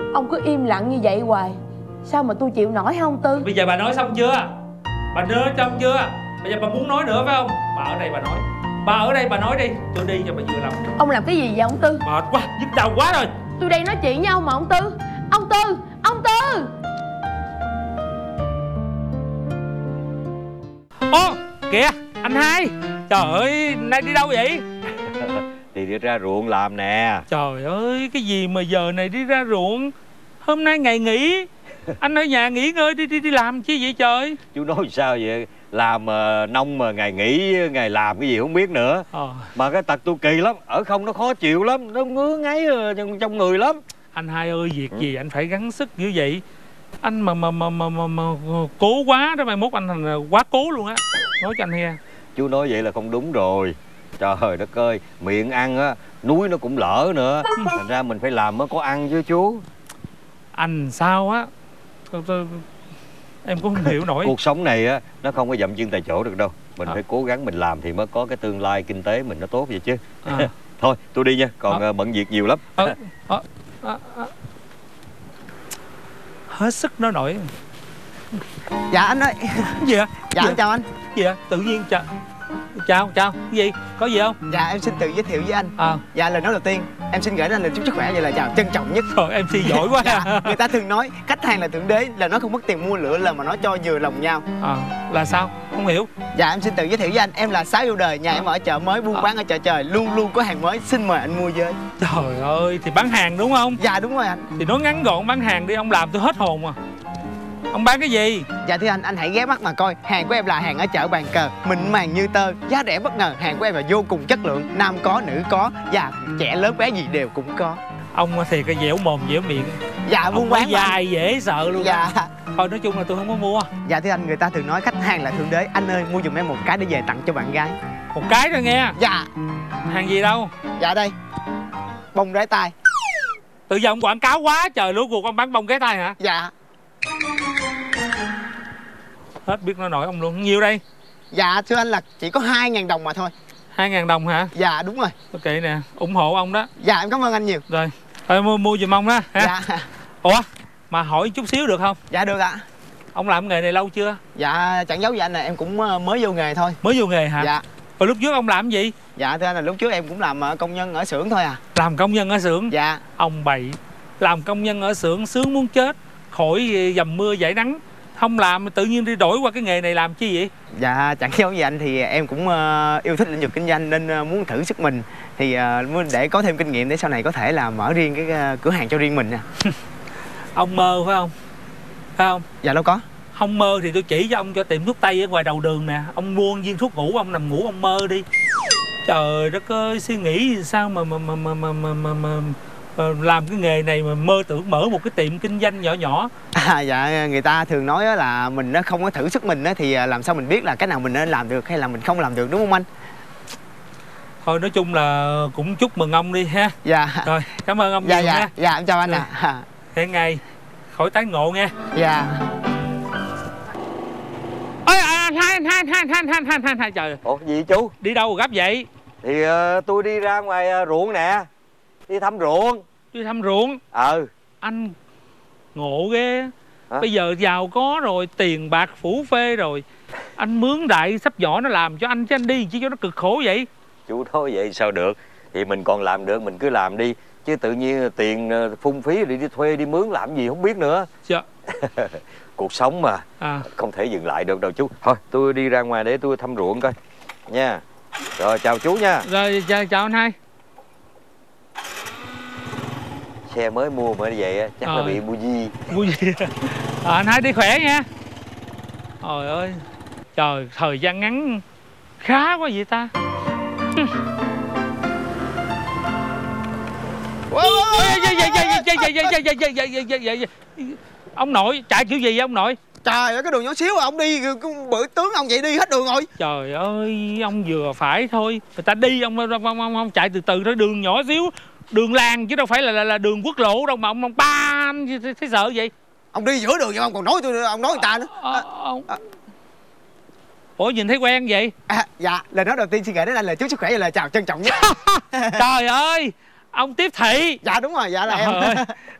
Ông cứ im lặng như vậy hoài, sao mà tôi chịu nổi hả ông Tư? Bây giờ bà nói xong chưa? Bà đưa xong chưa? Bây giờ bà muốn nói nữa phải không? Bà ở đây bà nói. Bà ở đây bà nói đi. Tôi đi cho bà vừa lòng. Ông làm cái gì vậy ông Tư? Mệt quá, nhức đầu quá rồi. Tôi đây nói chuyện với ông mà ông Tư. Ông Tư, ông Tư. Ô, kìa, anh Hai. Trời ơi, nay đi đâu vậy? Thì đi ra ruộng làm nè. Trời ơi, cái gì mà giờ này đi ra ruộng? Hôm nay ngày nghỉ. Anh ở nhà nghỉ ngơi đi làm chi vậy trời? Chú nói sao vậy? Làm nông mà ngày nghỉ ngày làm cái gì không biết nữa. Mà cái tật tôi kỳ lắm, ở không nó khó chịu lắm, nó ngứa ngáy trong người lắm. Anh Hai ơi, việc gì anh phải gắng sức như vậy? Anh mà cố quá đó, mai mốt anh thành quá cố luôn á. Nói cho anh nghe. Chú nói vậy là không đúng rồi. Trời đất ơi, miệng ăn á, núi nó cũng lỡ nữa. Thành ra mình phải làm mới có ăn chứ chú. Anh sao á? Em cũng không hiểu nổi. Cuộc sống này á, nó không có dậm chân tại chỗ được đâu. Mình phải cố gắng mình làm thì mới có cái tương lai kinh tế mình nó tốt vậy chứ. Thôi tôi đi nha, còn bận việc nhiều lắm. Hết sức nói nổi. Dạ anh ơi. Cái gì ạ? Dạ em chào anh. Gì ạ? Tự nhiên chào. Cái gì? Có gì không? Dạ em xin tự giới thiệu với anh. Dạ lời nói đầu tiên em xin gửi đến anh lời chúc sức khỏe, vậy là chào trân trọng nhất. Trời, em si giỏi quá. Dạ, người ta thường nói khách hàng là thượng đế, là nói không mất tiền mua lửa, là mà nói cho vừa lòng nhau. Là sao? Không hiểu. Dạ em xin tự giới thiệu với anh, em là Sáu yêu đời, nhà em ở chợ mới, buôn bán ở chợ trời, luôn luôn có hàng mới, xin mời anh mua với. Trời ơi, thì bán hàng đúng không? Dạ đúng rồi anh. Thì nói ngắn gọn bán hàng đi, ông làm tôi hết hồn à. Ông bán cái gì? Dạ thưa anh hãy ghé mắt mà coi. Hàng của em là hàng ở chợ Bàn Cờ, mịn màng như tơ, giá rẻ bất ngờ. Hàng của em là vô cùng chất lượng, nam có, nữ có, già trẻ lớn bé gì đều cũng có. Ông thì cái dẻo mồm dẻo miệng. Dạ buôn bán dài dễ sợ luôn. Dạ. Thôi nói chung là tôi không có mua. Dạ thưa anh, người ta thường nói khách hàng là thượng đế. Anh ơi mua giùm em một cái để về tặng cho bạn gái. Một cái thôi nghe. Dạ. Hàng gì đâu? Dạ đây, bông rái tai. Tự giờ ông quảng cáo quá trời lúa cuộc, ông bán bông cái tay hả? Dạ. Hết biết nói nổi ông luôn. Nhiêu đây? Dạ thưa anh là chỉ có 2.000 đồng mà thôi. 2.000 đồng hả? Dạ đúng rồi. Ok nè, ủng hộ ông đó. Dạ em cảm ơn anh nhiều. Rồi, thôi mua giùm ông đó ha. Dạ. Ủa, mà hỏi chút xíu được không? Dạ được ạ. Ông làm nghề này lâu chưa? Dạ chẳng giấu gì anh, là em cũng mới vô nghề thôi. Mới vô nghề hả? Dạ. Rồi lúc trước ông làm gì? Dạ thưa anh là lúc trước em cũng làm công nhân ở xưởng thôi à. Làm công nhân ở xưởng? Dạ. Ông bậy, làm công nhân ở xưởng sướng muốn chết, khỏi dầm mưa dãi nắng. Không làm tự nhiên đi đổi qua cái nghề này làm chi vậy? Dạ chẳng giấu gì anh, thì em cũng yêu thích lĩnh vực kinh doanh nên muốn thử sức mình. Thì để có thêm kinh nghiệm để sau này có thể là mở riêng cái cửa hàng cho riêng mình nè. Ông mơ phải không? Phải không? Dạ đâu có. Không mơ thì tôi chỉ cho ông cho tiệm thuốc tây ở ngoài đầu đường nè. Ông mua viên thuốc ngủ, ông nằm ngủ ông mơ đi. Trời đất ơi, suy nghĩ sao mà làm cái nghề này mà mơ tưởng mở một cái tiệm kinh doanh nhỏ nhỏ. Dạ người ta thường nói là mình nó không có thử sức mình thì làm sao mình biết là cái nào mình nên làm được hay là mình không làm được, đúng không anh? Thôi nói chung là cũng chúc mừng ông đi ha. Dạ. Rồi cảm ơn ông nhiều nha. Dạ em chào anh ạ. Hẹn ngày khỏi tái ngộ nha. Dạ. Ôi hai trời. Ủa gì chú? Đi đâu gấp vậy? Thì tôi đi ra ngoài ruộng nè. Đi thăm ruộng. Đi thăm ruộng? Anh ngộ ghê. Bây giờ giàu có rồi, tiền bạc phủ phê rồi, anh mướn đại sắp vỏ nó làm cho anh chứ anh đi chứ cho nó cực khổ vậy. Chú nói vậy sao được? Thì mình còn làm được mình cứ làm đi. Chứ tự nhiên tiền phung phí đi thuê đi mướn làm gì không biết nữa. Dạ. Cuộc sống mà không thể dừng lại được đâu chú. Thôi tôi đi ra ngoài để tôi thăm ruộng coi nha. Rồi chào chú nha. Rồi chào anh Hai. Xe mới mua mà vậy chắc là bị buji. Anh Hai đi khỏe nha. Trời ơi, trời thời gian ngắn khá quá vậy ta. Ông nội chạy kiểu gì vậy ông nội? Trời ơi cái đường nhỏ xíu à, ông đi bự tướng ông vậy đi hết đường rồi. Trời ơi ông vừa phải thôi, người ta đi ông chạy từ từ thôi, đường nhỏ xíu, đường làng chứ đâu phải là đường quốc lộ đâu mà ông bam thấy sợ vậy. Ông đi giữa đường vậy ông còn nói tôi, ông nói người ta nữa. Ủa nhìn thấy quen vậy? Dạ lời nói đầu tiên xin gửi đến anh là chúc sức khỏe và lời chào trân trọng nhất. Trời ơi ông tiếp thị. Dạ đúng rồi, dạ là em.